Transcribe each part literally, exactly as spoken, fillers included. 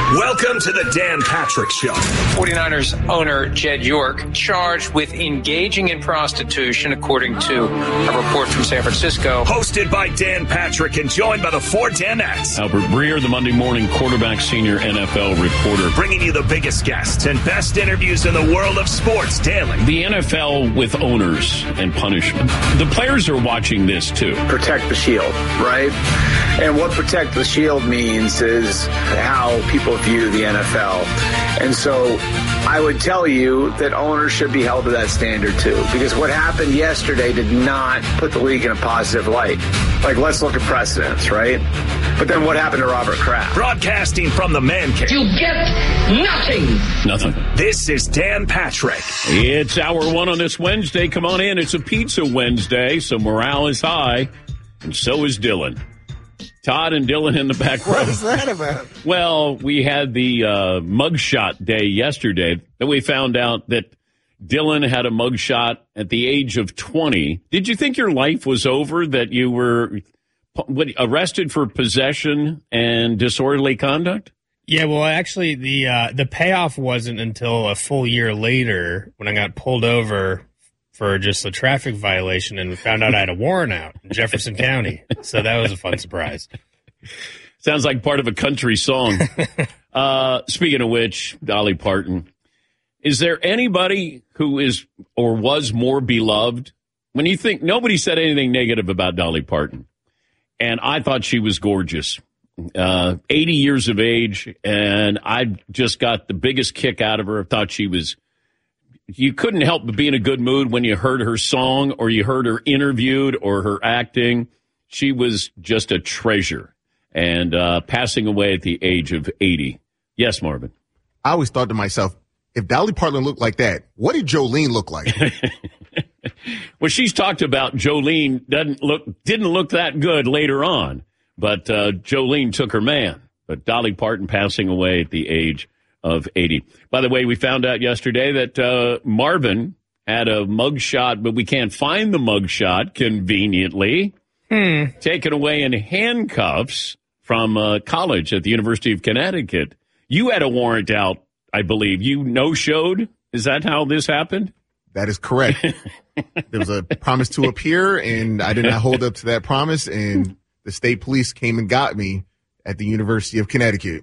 Welcome to the Dan Patrick Show. 49ers owner Jed York charged with engaging in prostitution, according to a report from San Francisco. Hosted by Dan Patrick and joined by the four Danettes. Albert Breer, the Monday morning quarterback senior N F L reporter. Bringing you the biggest guests and best interviews in the world of sports daily. The N F L with owners and punishment. The players are watching this too. Protect the shield, right? And what protect the shield means is how people view the N F L. And so I would tell you that owners should be held to that standard too, because what happened yesterday did not put the league in a positive light. Like, let's look at precedents, right? But then what happened to Robert Kraft? Broadcasting from the man cave. You get nothing. Nothing. This is Dan Patrick. It's hour one on this Wednesday. Come on in. It's a pizza Wednesday, so morale is high, and so is Dylan. Todd and Dylan in the back row. What is that about? Well, we had the uh, mugshot day yesterday. Then we found out that Dylan had a mugshot at the age of twenty. Did you think your life was over, that you were what, arrested for possession and disorderly conduct? Yeah, well, actually, the uh, the payoff wasn't until a full year later when I got pulled over for just a traffic violation and found out I had a warrant out in Jefferson County. So that was a fun surprise. Sounds like part of a country song. uh, speaking of which, Dolly Parton, is there anybody who is or was more beloved? When you think, nobody said anything negative about Dolly Parton. And I thought she was gorgeous. Uh, eighty years of age, and I just got the biggest kick out of her. I thought she was... You couldn't help but be in a good mood when you heard her song or you heard her interviewed or her acting. She was just a treasure, and uh, passing away at the age of eighty. Yes, Marvin? I always thought to myself, if Dolly Parton looked like that, what did Jolene look like? Well, she's talked about Jolene doesn't look didn't look that good later on, but uh, Jolene took her man. But Dolly Parton passing away at the age of eighty. By the way, we found out yesterday that uh, Marvin had a mugshot, but we can't find the mugshot conveniently. Hmm. Taken away in handcuffs from uh, college at the University of Connecticut. You had a warrant out, I believe. You no-showed? Is that how this happened? That is correct. There was a promise to appear, and I did not hold up to that promise, and the state police came and got me at the University of Connecticut.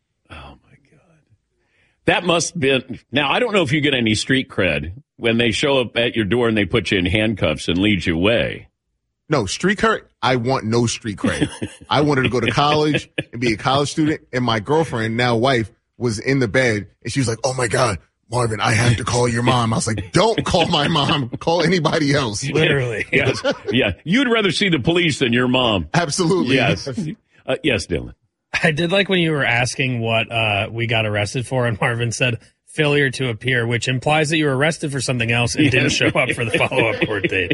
That must have been. Now, I don't know if you get any street cred when they show up at your door and they put you in handcuffs and lead you away. No, street cred, I want no street cred. I wanted to go to college and be a college student, and my girlfriend, now wife, was in the bed, and she was like, oh, my God, Marvin, I have to call your mom. I was like, don't call my mom. Call anybody else. Literally. Yes. Yeah. You'd rather see the police than your mom. Absolutely. Yes. Uh, yes, Dylan. I did like when you were asking what uh, we got arrested for, and Marvin said failure to appear, which implies that you were arrested for something else and yes. didn't show up for the follow-up court date.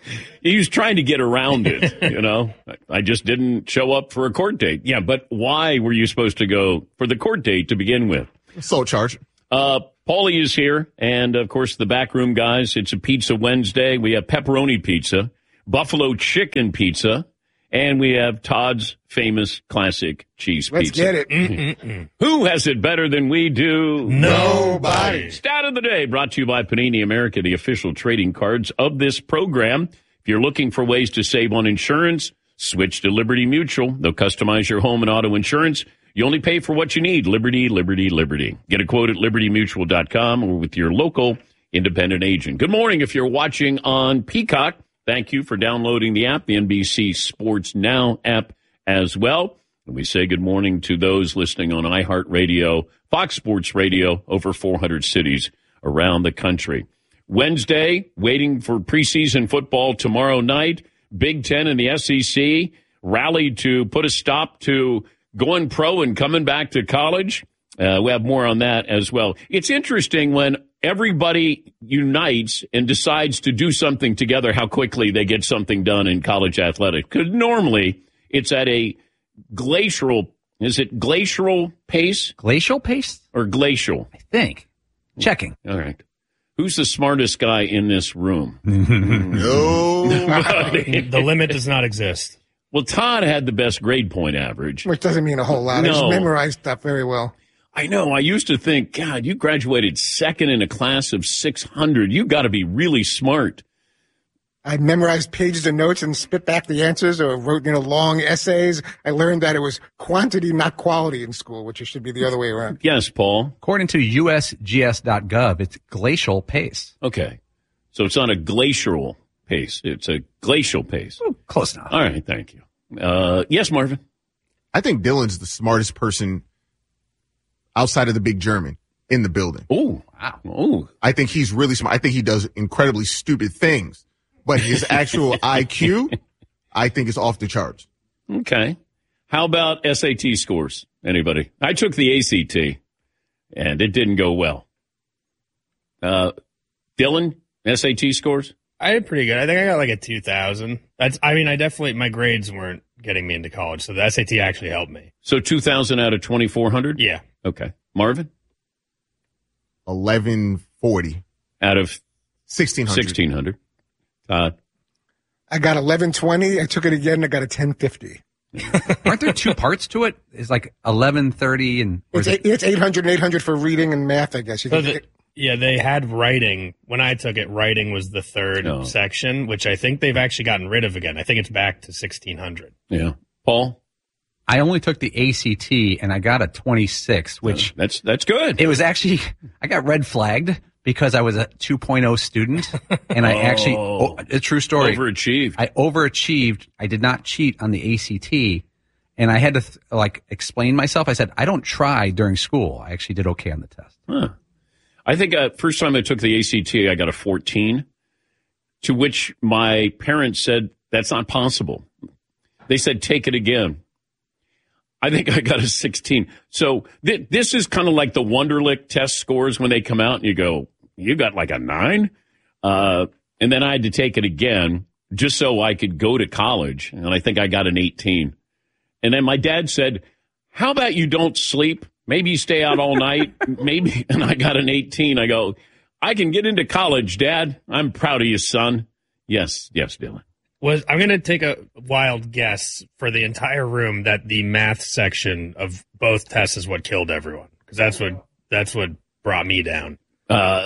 He was trying to get around it, you know. I just didn't show up for a court date. Yeah, but why were you supposed to go for the court date to begin with? Assault charge. Uh, Paulie is here, and, of course, the backroom guys. It's a Pizza Wednesday. We have pepperoni pizza, buffalo chicken pizza, and we have Todd's famous classic cheese Let's pizza. Let's get it. Mm-mm-mm. Who has it better than we do? Nobody. Stat of the day brought to you by Panini America, the official trading cards of this program. If you're looking for ways to save on insurance, switch to Liberty Mutual. They'll customize your home and auto insurance. You only pay for what you need. Liberty, Liberty, Liberty. Get a quote at liberty mutual dot com or with your local independent agent. Good morning if you're watching on Peacock. Thank you for downloading the app, the N B C Sports Now app as well. And we say good morning to those listening on iHeartRadio, Fox Sports Radio, over four hundred cities around the country. Wednesday, waiting for preseason football tomorrow night. Big Ten and the S E C rallied to put a stop to going pro and coming back to college. Uh, we have more on that as well. It's interesting when everybody unites and decides to do something together, how quickly they get something done in college athletics. Because normally it's at a glacial, is it glacial pace? Glacial pace? Or glacial? I think. Checking. All right. Who's the smartest guy in this room? No. The limit does not exist. Well, Todd had the best grade point average. Which doesn't mean a whole lot. No. I just memorized stuff very well. I know. I used to think, God, you graduated second in a class of six hundred. You got to be really smart. I memorized pages of notes and spit back the answers, or wrote, you know, long essays. I learned that it was quantity, not quality in school, which it should be the other way around. Yes, Paul. According to U S G S dot gov, it's glacial pace. Okay. So it's not a glacial pace. It's a glacial pace. Oh, close enough. All right. Thank you. Uh, yes, Marvin. I think Dylan's the smartest person outside of the big German in the building. Oh, wow. Oh, I think he's really smart. I think he does incredibly stupid things, but his actual I Q, I think, is off the charts. Okay. How about S A T scores? Anybody? I took the A C T, and it didn't go well. Uh, Dylan, S A T scores? I did pretty good. I think I got like a two thousand. That's. I mean, I definitely, my grades weren't getting me into college, so the S A T actually helped me. So two thousand out of twenty-four hundred? Yeah. Okay. Marvin? eleven forty. Out of sixteen hundred. sixteen hundred. Todd? I got eleven twenty. I took it again. I got a ten fifty. Aren't there two parts to it? It's like eleven thirty and... It's, it? eight, it's eight hundred and eight hundred for reading and math, I guess. You So can, the, yeah, they had writing. When I took it, writing was the third Oh. section, which I think they've actually gotten rid of again. I think it's back to sixteen hundred. Yeah. Paul? I only took the A C T and I got a twenty-six, which... That's that's good. It was actually... I got red flagged because I was a two point oh student, and I Oh. actually... Oh, a true story. Overachieved. I overachieved. I did not cheat on the A C T, and I had to, th- like, explain myself. I said, I don't try during school. I actually did okay on the test. Huh. I think uh, first time I took the A C T, I got a fourteen, to which my parents said, that's not possible. They said, take it again. I think I got a sixteen. So th- this is kind of like the Wonderlic test scores when they come out and you go, you got like a nine? Uh, and then I had to take it again just so I could go to college. And I think I got an eighteen. And then my dad said, how about you don't sleep? Maybe you stay out all night. Maybe. And I got an eighteen. I go, I can get into college, Dad. I'm proud of you, son. Yes. Yes, Dylan. Was I'm going to take a wild guess for the entire room that the math section of both tests is what killed everyone, because that's what that's what brought me down. Uh,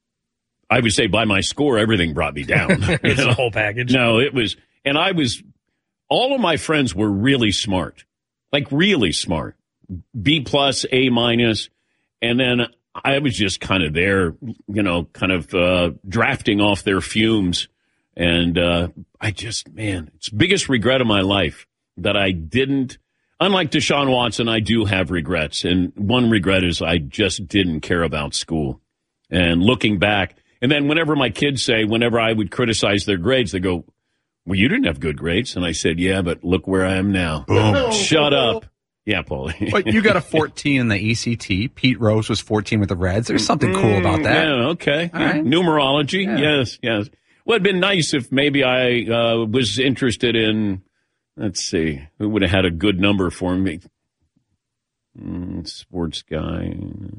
I would say by my score, everything brought me down. It's the whole package. No, it was, and I was, all of my friends were really smart, like really smart, B plus, A minus, and then I was just kind of there, you know, kind of uh, drafting off their fumes. And uh, I just, man, it's the biggest regret of my life that I didn't, unlike Deshaun Watson, I do have regrets. And one regret is I just didn't care about school. And looking back, and then whenever my kids say, whenever I would criticize their grades, they go, well, you didn't have good grades. And I said, yeah, but look where I am now. Boom. Shut up. Yeah, Paulie. But you got a fourteen in the E C T. Pete Rose was fourteen with the Reds. There's something cool about that. Yeah, okay. All right. Numerology, Yeah. yes, yes. Well, it'd been nice if maybe I uh, was interested in, let's see, who would have had a good number for me? Mm, sports guy.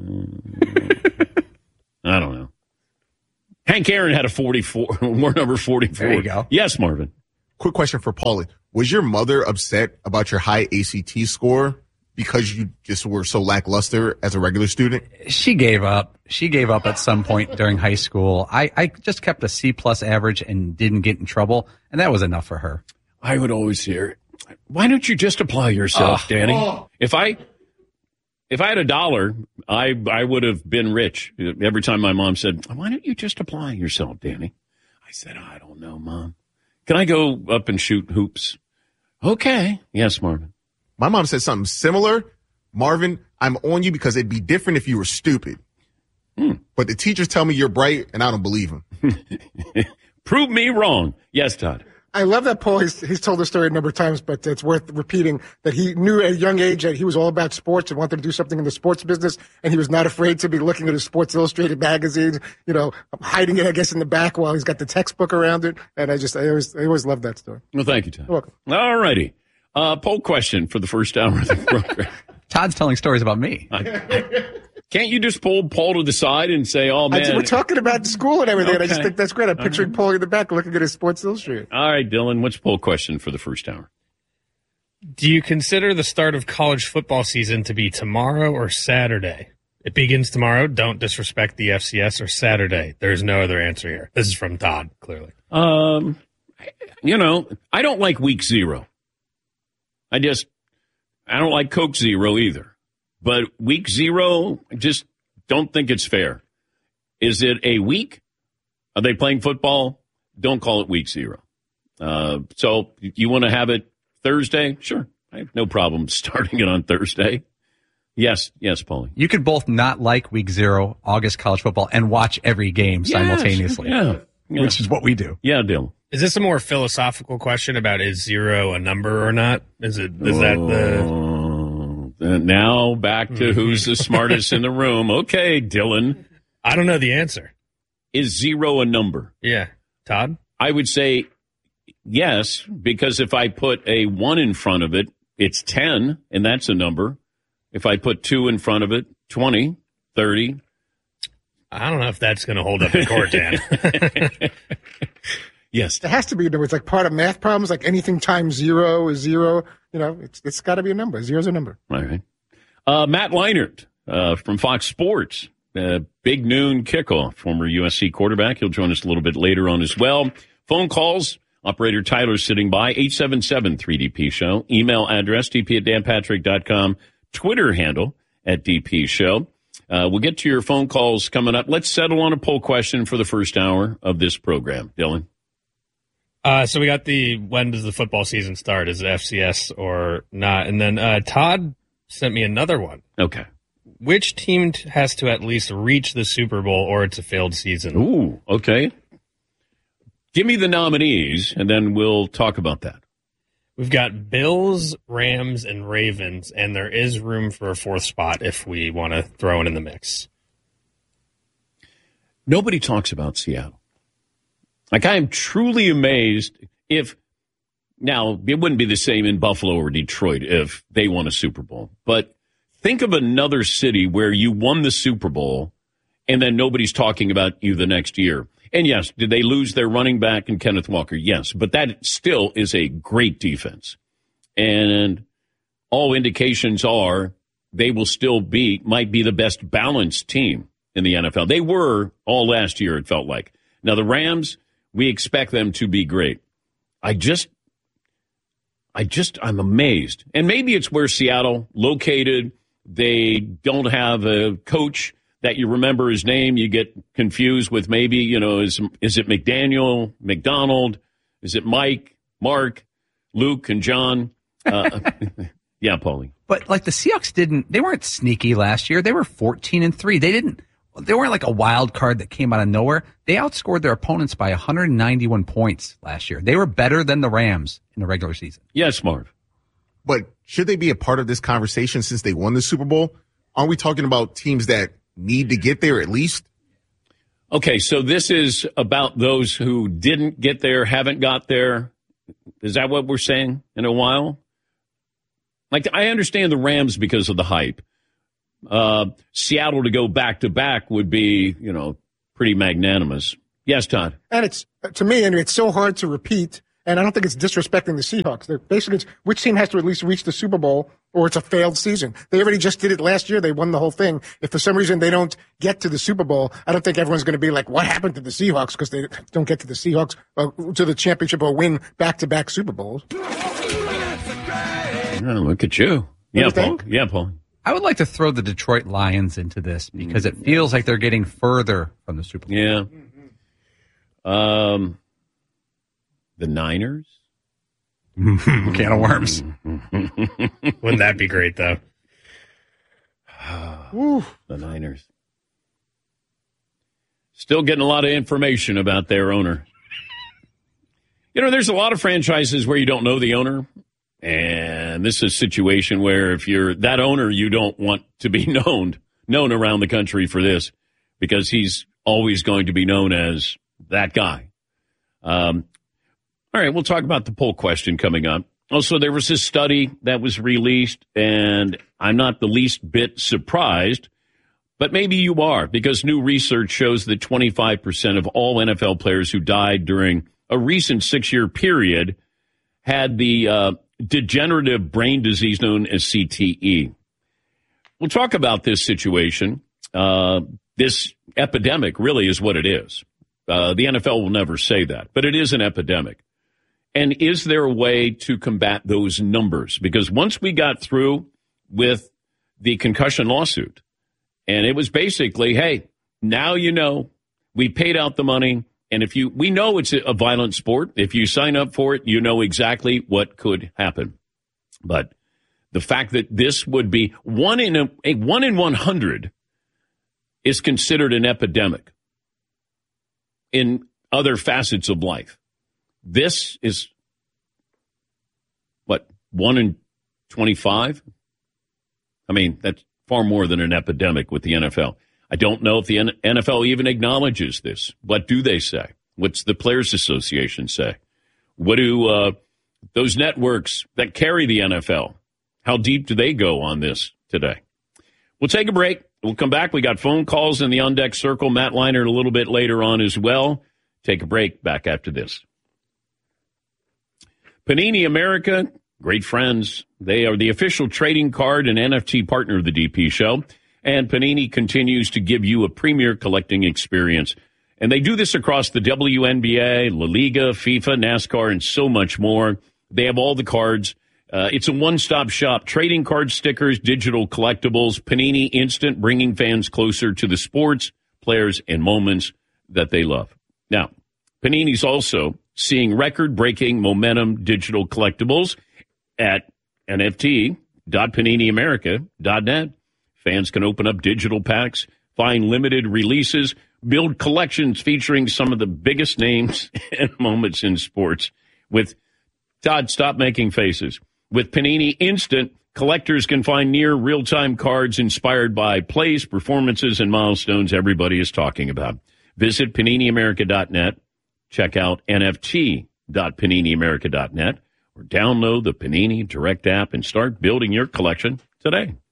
I don't know. Hank Aaron had a forty-four, war number forty-four. There you go. Yes, Marvin. Quick question for Paulie. Was your mother upset about your high A C T score because you just were so lackluster as a regular student? She gave up. She gave up at some point during high school. I, I just kept a C plus average and didn't get in trouble, and that was enough for her. I would always hear, why don't you just apply yourself, Oh. Danny? Oh. If I if I had a dollar, I I would have been rich. Every time my mom said, why don't you just apply yourself, Danny? I said, I don't know, Mom. Can I go up and shoot hoops? Okay. Yes, Marvin. My mom said something similar. Marvin, I'm on you because it'd be different if you were stupid. Hmm. But the teachers tell me you're bright, and I don't believe them. Prove me wrong. Yes, Todd. I love that Paul. He's, he's told the story a number of times, but it's worth repeating that he knew at a young age that he was all about sports and wanted to do something in the sports business, and he was not afraid to be looking at his Sports Illustrated magazines, you know, hiding it, I guess, in the back while he's got the textbook around it. And I just, I always, I always love that story. Well, thank you, Todd. You're welcome. All righty. Uh, poll question for the first hour of the program. Todd's telling stories about me. Can't you just pull Paul to the side and say, oh, man. I, we're talking about school and everything, and I just Okay. think that's great. I'm picturing Paul in the back looking at his Sports Illustrated. All right, Dylan, what's poll question for the first hour? Do you consider the start of college football season to be tomorrow or Saturday? It begins tomorrow. Don't disrespect the F C S, or Saturday. There's no other answer here. This is from Todd, clearly. Um, you know, I don't like week zero. I just, I don't like Coke Zero either. But week zero, I just don't think it's fair. Is it a week? Are they playing football? Don't call it week zero. Uh, so you want to have it Thursday? Sure. I have no problem starting it on Thursday. Yes, yes, Paulie. You could both not like week zero, August college football, and watch every game Yes, simultaneously. Yeah, yeah. Which is what we do. Yeah, Dylan. Is this a more philosophical question about is zero a number or not? Is it? Is that the? Uh, now back to who's the smartest in the room. Okay, Dylan. I don't know the answer. Is zero a number? Yeah, Todd. I would say yes, because if I put a one in front of it, it's ten, and that's a number. If I put two in front of it, twenty, thirty. I don't know if that's going to hold up in court, Dan. Yes. It has to be a number. It's like part of math problems, like anything times zero is zero. You know, it's it's got to be a number. Zero's a number. All right. Uh, Matt Leinart uh, from Fox Sports. Uh, big noon kickoff. Former U S C quarterback. He'll join us a little bit later on as well. Phone calls. Operator Tyler sitting by. eight seven seven three D P show. Email address d p at dan patrick dot com. Twitter handle at D P Show. Uh, we'll get to your phone calls coming up. Let's settle on a poll question for the first hour of this program. Dylan? Uh, so we got the when does the football season start? Is it F C S or not? And then uh, Todd sent me another one. Okay. Which team t- has to at least reach the Super Bowl or it's a failed season? Ooh, okay. Give me the nominees, and then we'll talk about that. We've got Bills, Rams, and Ravens, and there is room for a fourth spot if we want to throw it in the mix. Nobody talks about Seattle. Like, I am truly amazed if, now, it wouldn't be the same in Buffalo or Detroit if they won a Super Bowl, but think of another city where you won the Super Bowl and then nobody's talking about you the next year. And yes, did they lose their running back in Kenneth Walker? Yes, but that still is a great defense. And all indications are they will still be, might be the best balanced team in the N F L. They were all last year, it felt like. Now, the Rams, we expect them to be great. I just, I just, I'm amazed. And maybe it's where Seattle located. They don't have a coach that you remember his name. You get confused with maybe, you know, is is it McDaniel, McDonald? Is it Mike, Mark, Luke, and John? Uh, yeah, Paulie. But like the Seahawks didn't, they weren't sneaky last year. They were fourteen and three. They didn't, they weren't like a wild card that came out of nowhere. They outscored their opponents by one hundred ninety-one points last year. They were better than the Rams in the regular season. Yes, Marv. But should they be a part of this conversation since they won the Super Bowl? Aren't we talking about teams that need to get there at least? Okay, so this is about those who didn't get there, haven't got there. Is that what we're saying in a while? Like, I understand the Rams because of the hype. Uh, Seattle to go back to back would be, you know, pretty magnanimous. Yes, Todd. And it's, to me, and it's so hard to repeat. And I don't think it's disrespecting the Seahawks. They're basically, it's which team has to at least reach the Super Bowl or it's a failed season. They already just did it last year. They won the whole thing. If for some reason they don't get to the Super Bowl, I don't think everyone's going to be like, what happened to the Seahawks? Because they don't get to the Seahawks, uh, to the championship or win back-to-back Super Bowls. Oh, look at you. What Yeah, do you Paul. think? Yeah, Paul. I would like to throw the Detroit Lions into this because it feels like they're getting further from the Super Bowl. Yeah. Um, the Niners. Can of worms. Wouldn't that be great, though? The Niners. Still getting a lot of information about their owner. You know, there's a lot of franchises where you don't know the owner. And this is a situation where if you're that owner, you don't want to be known, known around the country for this because he's always going to be known as that guy. Um, all right, we'll talk about the poll question coming up. Also, there was this study that was released, and I'm not the least bit surprised, but maybe you are, because new research shows that twenty-five percent of all N F L players who died during a recent six-year period had the uh, degenerative brain disease known as C T E. We'll talk about this situation. Uh, this epidemic really is what it is. Uh, the N F L will never say that, but it is an epidemic. And is there a way to combat those numbers? Because once we got through with the concussion lawsuit, and it was basically, hey, now you know, we paid out the money, and if you, we know it's a violent sport. If you sign up for it, you know exactly what could happen. But the fact that this would be one in a, a one in one hundred is considered an epidemic in other facets of life. This is, what, one in twenty-five? I mean, that's far more than an epidemic with the N F L. I don't know if the N F L even acknowledges this. What do they say? What's the Players Association say? What do uh, those networks that carry the N F L, how deep do they go on this today? We'll take a break. We'll come back. We got phone calls in the On Deck Circle. Matt Leinart a little bit later on as well. Take a break. Back after this. Panini America, great friends. They are the official trading card and N F T partner of the D P Show. And Panini continues to give you a premier collecting experience. And they do this across the W N B A, La Liga, FIFA, NASCAR, and so much more. They have all the cards. Uh, it's a one-stop shop. Trading cards, stickers, digital collectibles. Panini Instant, bringing fans closer to the sports, players, and moments that they love. Now, Panini's also seeing record-breaking momentum digital collectibles at N F T dot panini america dot net. Fans can open up digital packs, find limited releases, build collections featuring some of the biggest names and moments in sports. With Todd, stop making faces. With Panini Instant, collectors can find near real-time cards inspired by plays, performances, and milestones everybody is talking about. Visit panini america dot net. Check out N F T dot panini america dot net or download the Panini Direct app and start building your collection today.